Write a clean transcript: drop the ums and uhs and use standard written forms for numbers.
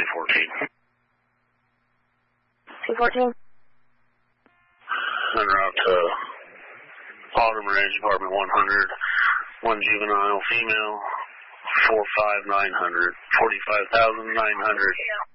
214. En route to Autumn Range, Apartment 100. One juvenile female, 45,900. 45,900.